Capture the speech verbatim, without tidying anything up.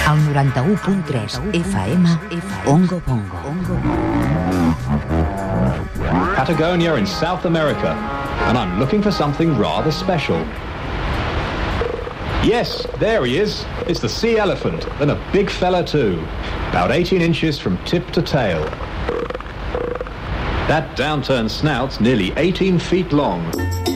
Al noranta-u punt tres F M, Ongo Bongo. Patagonia in South America, and I'm looking for something rather special. Yes, there he is. It's the sea elephant, and a big fella too. About eighteen inches from tip to tail. That downturned snout's nearly eighteen feet long.